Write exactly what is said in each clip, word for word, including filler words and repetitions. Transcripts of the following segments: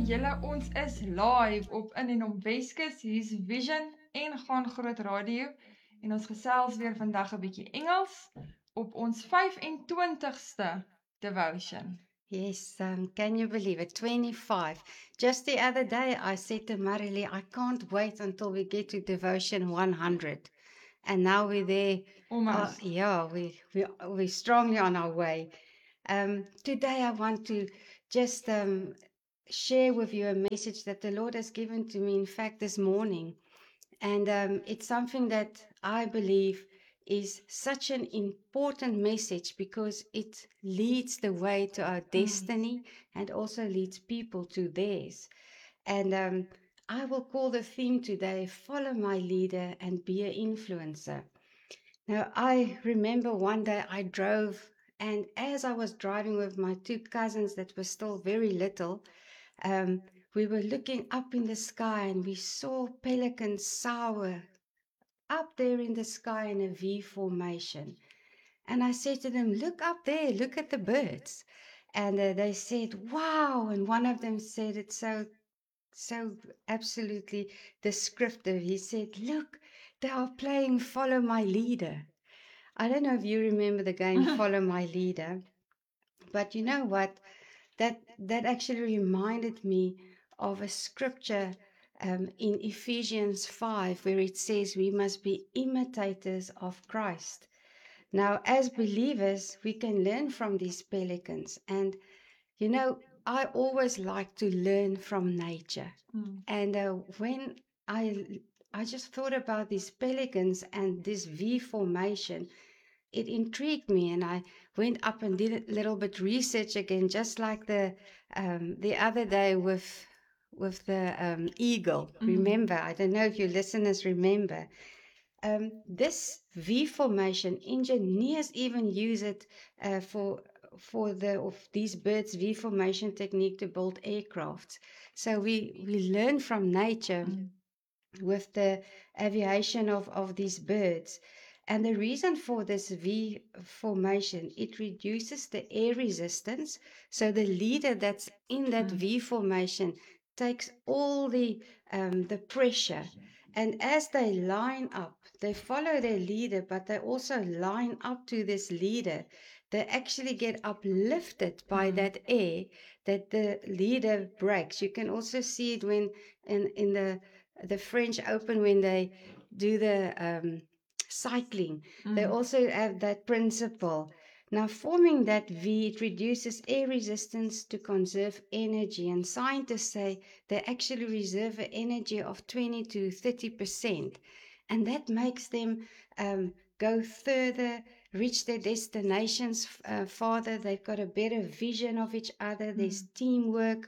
julle, ons is live op In en Om Weskus. Hier's Vision en Gaan Groot Radio. En ons gesels weer vandag 'n bietjie Engels op ons vyf en twintigste devotion. Yes, um, can you believe it? twenty-five. Just the other day, I said to Marilee, I can't wait until we get to devotion one hundred. And now we're there. Almost. Uh, yeah, we, we, we're strongly on our way. Um, today, I want to just um, share with you a message that the Lord has given to me, in fact, this morning. And um, it's something that I believe is such an important message because it leads the way to our destiny mm. and also leads people to theirs. And um, I will call the theme today, Follow My Leader and Be an Influencer. Now, I remember one day I drove, and as I was driving with my two cousins that were still very little, um, we were looking up in the sky and we saw pelicans soar up there in the sky in a V formation. And I said to them, look up there, look at the birds. And uh, they said, wow. And one of them said it so, so absolutely descriptive. He said, look, they are playing Follow My Leader. I don't know if you remember the game Follow My Leader, but you know what? That, that actually reminded me of a scripture Um, in Ephesians five, where it says we must be imitators of Christ. Now, as believers, we can learn from these pelicans. And, you know, I always like to learn from nature. Mm. And uh, when I, I just thought about these pelicans and this V formation, it intrigued me, and I went up and did a little bit research again, just like the um, the other day with with the um, eagle. Mm. Remember, I don't know if your listeners remember. Um, this V formation, engineers even use it uh, for for the of these birds' V formation technique to build aircrafts. So we we learn from nature mm. with the aviation of of these birds. And the reason for this V formation, it reduces the air resistance. So the leader that's in that mm. V formation takes all the um, the pressure. And as they line up, they follow their leader, but they also line up to this leader. They actually get uplifted by mm. that air that the leader breaks. You can also see it when in, in the the French Open, when they do the um, cycling, mm. they also have that principle. Now, forming that V, it reduces air resistance to conserve energy, and scientists say they actually reserve an energy of twenty to thirty percent, and that makes them um, go further, reach their destinations uh, farther. They've got a better vision of each other. Mm. There's teamwork.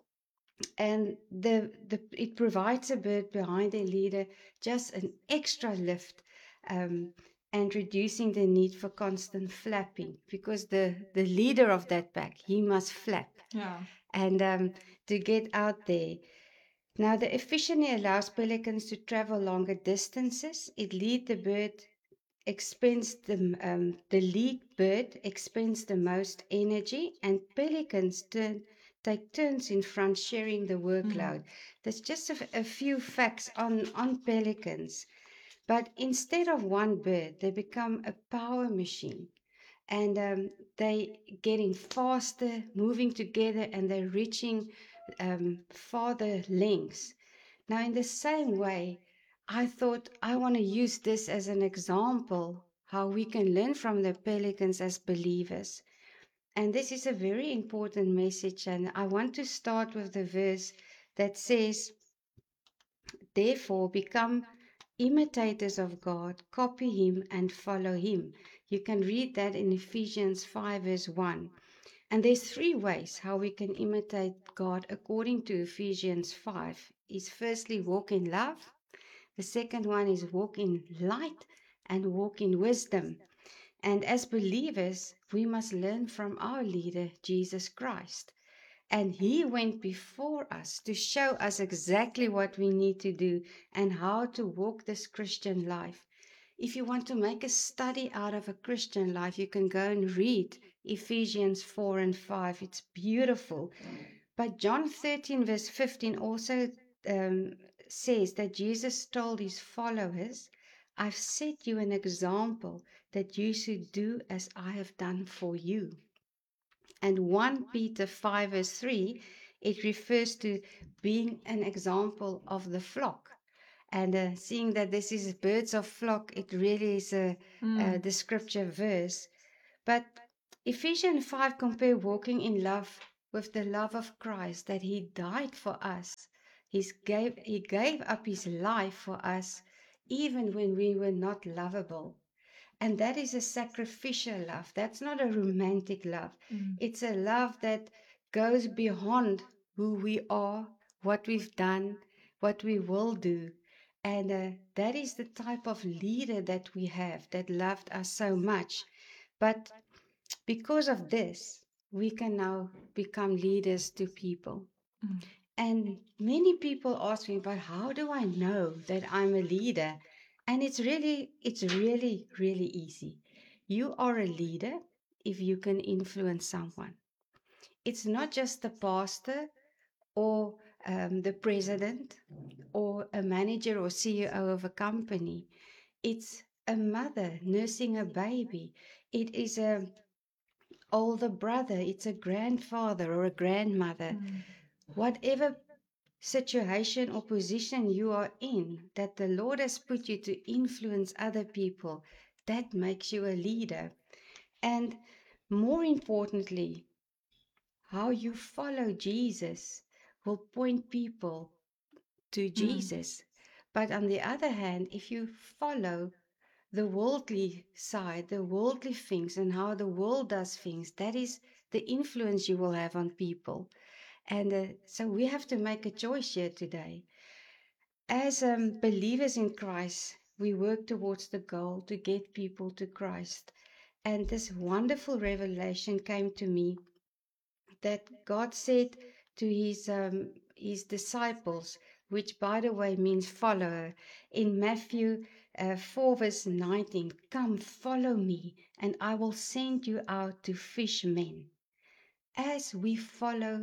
And the, the it provides a bird behind a leader just an extra lift um, and reducing the need for constant flapping, because the, the leader of that pack, he must flap. Yeah. And um, to get out there. Now, the efficiency allows pelicans to travel longer distances. It lead the bird expends the um, the lead bird expends the most energy, and pelicans turn take turns in front, sharing the workload. Mm. There's just a, a few facts on, on pelicans. But instead of one bird, they become a power machine. And um, they getting faster, moving together, and they're reaching um, farther lengths. Now, in the same way, I thought I want to use this as an example how we can learn from the pelicans as believers. And this is a very important message, and I want to start with the verse that says, therefore become imitators of God, copy him and follow him. You can read that in Ephesians five verse one. And there's three ways how we can imitate God according to Ephesians five. Is firstly walk in love. The second one is walk in light and walk in wisdom. And as believers, we must learn from our leader, Jesus Christ. And he went before us to show us exactly what we need to do and how to walk this Christian life. If you want to make a study out of a Christian life, you can go and read Ephesians four and five. It's beautiful. But John thirteen, verse fifteen, also um, says that Jesus told his followers, I've set you an example that you should do as I have done for you. And First Peter five, verse three, it refers to being an example of the flock. And uh, seeing that this is birds of flock, it really is a, uh, Mm. the scripture verse. But Ephesians five compare walking in love with the love of Christ, that he died for us. He's gave, he gave up his life for us, even when we were not lovable. And that is a sacrificial love. That's not a romantic love. Mm. It's a love that goes beyond who we are, what we've done, what we will do. And uh, that is the type of leader that we have that loved us so much. But because of this, we can now become leaders to people. Mm. And many people ask me, but how do I know that I'm a leader? And it's really, it's really, really easy. You are a leader if you can influence someone. It's not just the pastor or um, the president or a manager or C E O of a company. It's a mother nursing a baby. It is a older brother. It's a grandfather or a grandmother. Mm. Whatever situation or position you are in, that the Lord has put you to influence other people, that makes you a leader. And more importantly, how you follow Jesus will point people to Mm. Jesus. But on the other hand, if you follow the worldly side, the worldly things, and how the world does things, that is the influence you will have on people. And uh, so we have to make a choice here today. As um, believers in Christ, we work towards the goal to get people to Christ. And this wonderful revelation came to me that God said to his um, his disciples, which by the way means follower, in Matthew uh, four verse nineteen, come follow me and I will send you out to fish men. As we follow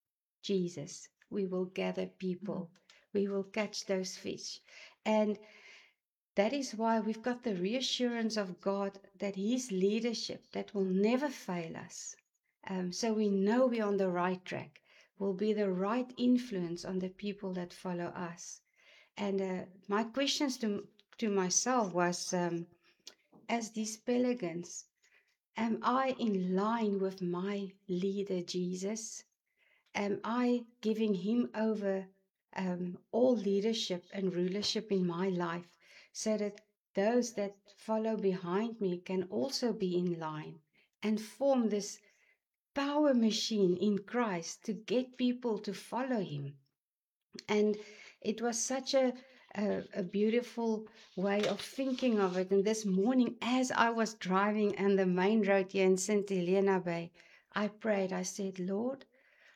Jesus, we will gather people. We will catch those fish. And that is why we've got the reassurance of God that his leadership that will never fail us. Um, so we know we're on the right track, will be the right influence on the people that follow us. And uh, my questions to, to myself was, um, as these Pelicans, am I in line with my leader, Jesus? Am I giving him over um, all leadership and rulership in my life so that those that follow behind me can also be in line and form this power machine in Christ to get people to follow him? And it was such a, a, a beautiful way of thinking of it. And this morning, as I was driving on the main road here in Saint Helena Bay, I prayed, I said, Lord,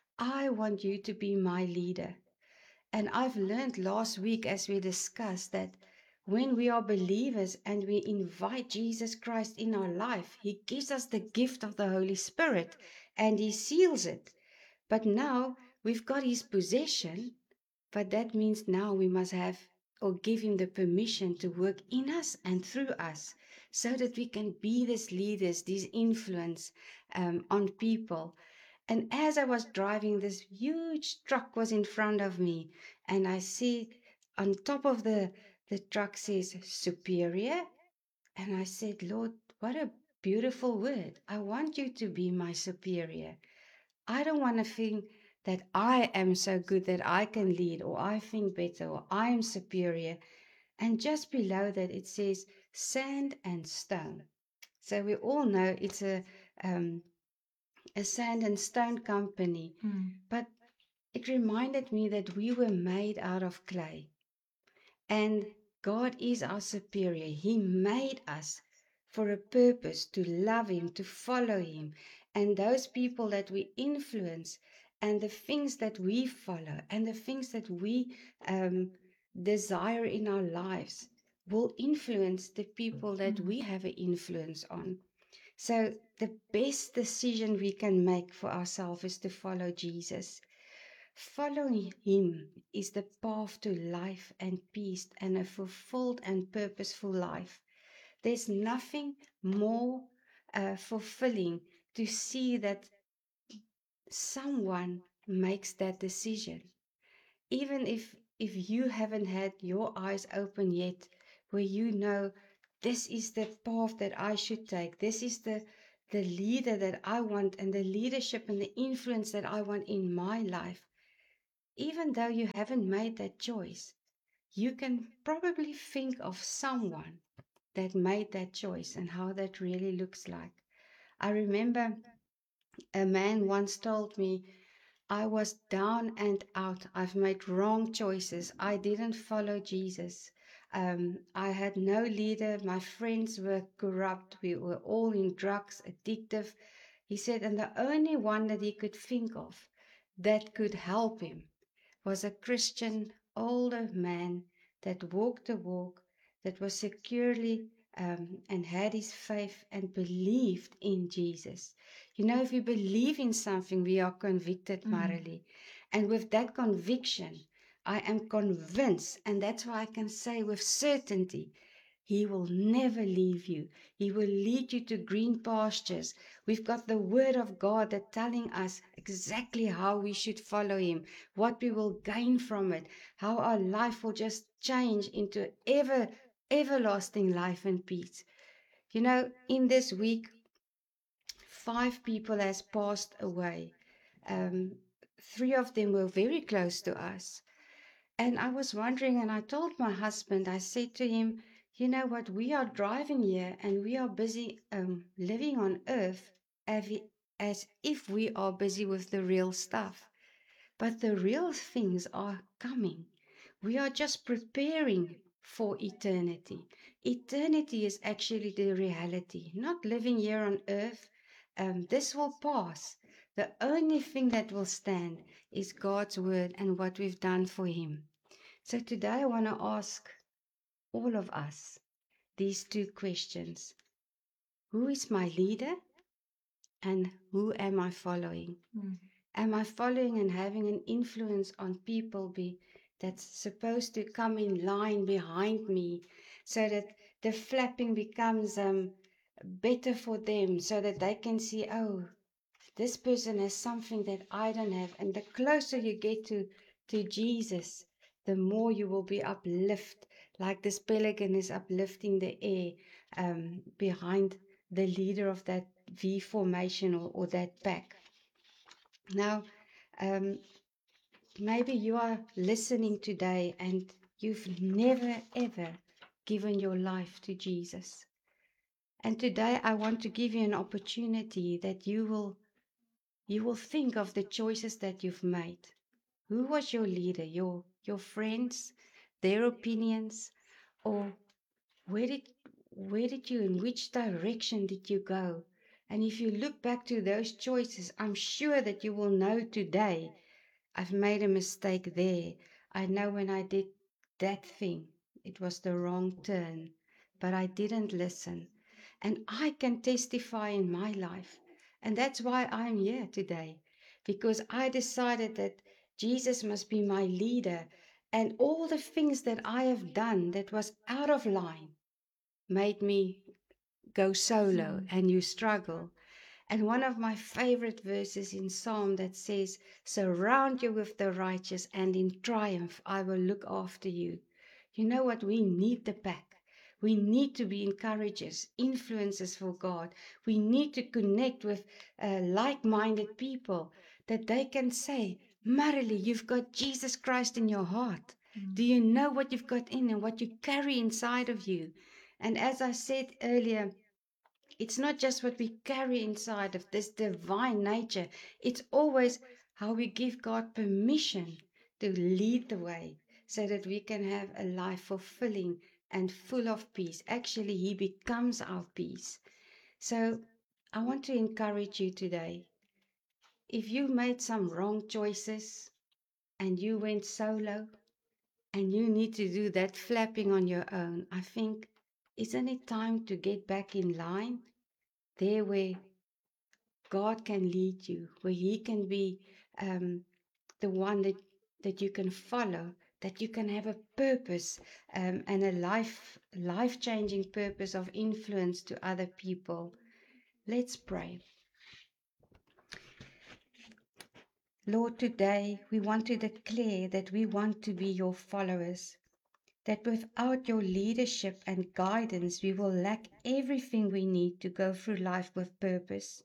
I want you to be my leader. And I've learned last week, as we discussed, that when we are believers and we invite Jesus Christ in our life, he gives us the gift of the Holy Spirit and he seals it. But now we've got his possession, but that means now we must have or give him the permission to work in us and through us so that we can be these leaders, these influence um, on people. And as I was driving, this huge truck was in front of me, and I see on top of the, the truck says superior. And I said, Lord, what a beautiful word. I want you to be my superior. I don't want to think that I am so good that I can lead, or I think better, or I am superior. And just below that, it says sand and stone. So we all know it's a um, a sand and stone company, Mm. but it reminded me that we were made out of clay. And God is our superior. He made us for a purpose to love him, to follow him. And those people that we influence and the things that we follow and the things that we um, desire in our lives will influence the people that we have an influence on. So the best decision we can make for ourselves is to follow Jesus. Following Him is the path to life and peace and a fulfilled and purposeful life. There's nothing more uh, fulfilling to see that someone makes that decision. Even if if you haven't had your eyes open yet, where you know this is the path that I should take, this is the the leader that I want, and the leadership and the influence that I want in my life, even though you haven't made that choice, you can probably think of someone that made that choice and how that really looks like. I remember a man once told me, I was down and out. I've made wrong choices. I didn't follow Jesus. Um, I had no leader. My friends were corrupt. We were all in drugs, addictive. He said, and the only one that he could think of that could help him was a Christian older man that walked the walk, that was securely um, and had his faith and believed in Jesus. You know, if we believe in something, we are convicted, Mm. Marilee. And with that conviction, I am convinced, and that's why I can say with certainty, He will never leave you. He will lead you to green pastures. We've got the word of God that telling us exactly how we should follow Him, what we will gain from it, how our life will just change into ever, everlasting life and peace. You know, in this week, five people has passed away. Um, three of them were very close to us. And I was wondering, and I told my husband, I said to him, you know what, we are driving here and we are busy um, living on earth as, we, as if we are busy with the real stuff. But the real things are coming. We are just preparing for eternity. Eternity is actually the reality, not living here on earth. Um, this will pass. The only thing that will stand is God's word and what we've done for Him. So today I want to ask all of us these two questions. Who is my leader and who am I following? Mm. Am I following and having an influence on people be, that's supposed to come in line behind me so that the flapping becomes um, better for them so that they can see, oh, this person has something that I don't have. And the closer you get to, to Jesus, the more you will be uplifted, like this pelican is uplifting the air um, behind the leader of that V formation or, or that pack. Now, um, maybe you are listening today and you've never ever given your life to Jesus. And today I want to give you an opportunity that you will you will think of the choices that you've made. Who was your leader? Your your friends, their opinions, or where did where did you in which direction did you go? And if you look back to those choices, I'm sure that you will know today, I've made a mistake there. I know when I did that thing, it was the wrong turn, but I didn't listen. And I can testify in my life. And that's why I'm here today, because I decided that Jesus must be my leader. And all the things that I have done that was out of line made me go solo Mm. and you struggle. And one of my favorite verses in Psalm that says, surround you with the righteous, and in triumph I will look after you. You know what? We need the pack. We need to be encouragers, influencers for God. We need to connect with uh, like-minded people that they can say, Marilee, you've got Jesus Christ in your heart. Mm. Do you know what you've got in and what you carry inside of you? And as I said earlier, it's not just what we carry inside of this divine nature. It's always how we give God permission to lead the way so that we can have a life fulfilling and full of peace. Actually, He becomes our peace. So I want to encourage you today. If you made some wrong choices and you went solo and you need to do that flapping on your own, I think, isn't it time to get back in line? There where God can lead you, where He can be um, the one that, that you can follow, that you can have a purpose um, and a life, life-changing purpose of influence to other people. Let's pray. Lord, today we want to declare that we want to be your followers, that without your leadership and guidance, we will lack everything we need to go through life with purpose.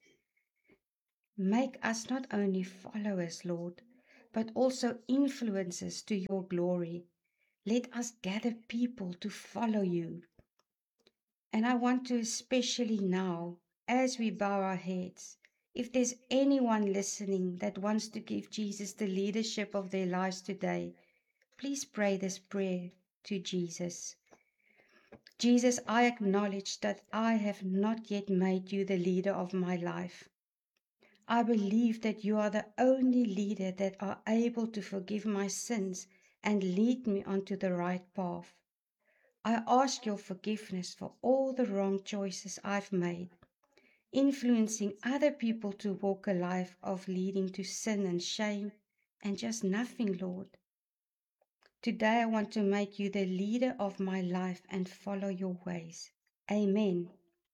Make us not only followers, Lord, but also influencers to your glory. Let us gather people to follow you. And I want to especially now, as we bow our heads, if there's anyone listening that wants to give Jesus the leadership of their lives today, please pray this prayer to Jesus. Jesus, I acknowledge that I have not yet made you the leader of my life. I believe that you are the only leader that are able to forgive my sins and lead me onto the right path. I ask your forgiveness for all the wrong choices I've made, influencing other people to walk a life of leading to sin and shame and just nothing, Lord. Today I want to make you the leader of my life and follow your ways. Amen.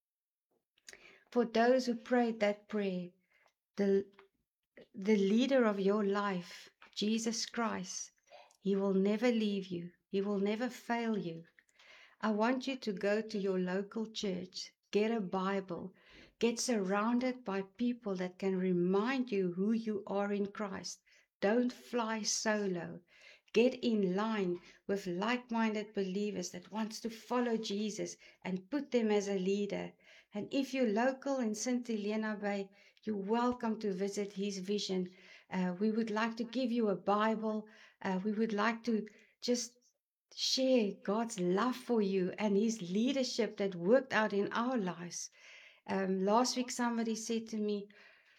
For those who prayed that prayer, the, the leader of your life, Jesus Christ, he will never leave you. He will never fail you. I want you to go to your local church, get a Bible, get surrounded by people that can remind you who you are in Christ. Don't fly solo. Get in line with like-minded believers that wants to follow Jesus and put them as a leader. And if you're local in Saint Helena Bay, you're welcome to visit his vision. Uh, we would like to give you a Bible. Uh, we would like to just share God's love for you and his leadership that worked out in our lives. Um, last week, somebody said to me,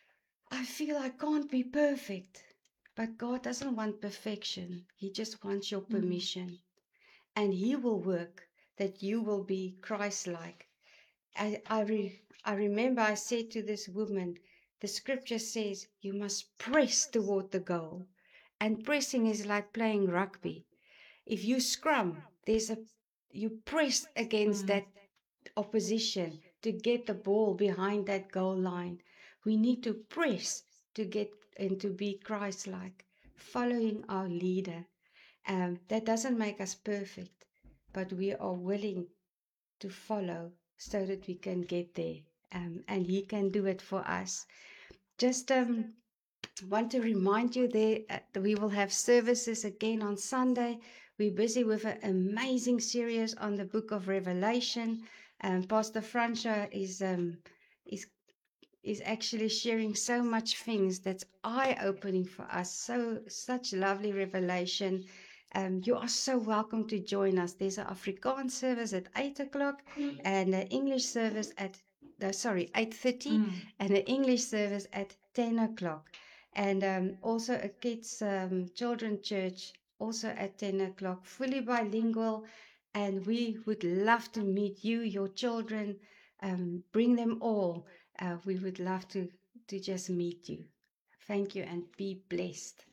I feel I can't be perfect. But God doesn't want perfection. He just wants your permission. Mm. And he will work that you will be Christ-like. I, I, re, I remember I said to this woman, the scripture says you must press toward the goal. And pressing is like playing rugby. If you scrum, there's a you press against mm. that opposition to get the ball behind that goal line. We need to press to get and to be Christ-like, following our leader. Um, that doesn't make us perfect, but we are willing to follow so that we can get there. Um, and he can do it for us. Just um, want to remind you there uh, that we will have services again on Sunday. We're busy with an amazing series on the book of Revelation. Um, Pastor Francia is um, is is actually sharing so much things that's eye-opening for us. So such lovely revelation. Um, you are so welcome to join us. There's an Afrikaans service at eight o'clock and an English service at no, sorry eight thirty mm. and an English service at ten o'clock. And um, also a kids um, children church also at ten o'clock, fully bilingual. And we would love to meet you, your children, um, bring them all. Uh, we would love to, to just meet you. Thank you and be blessed.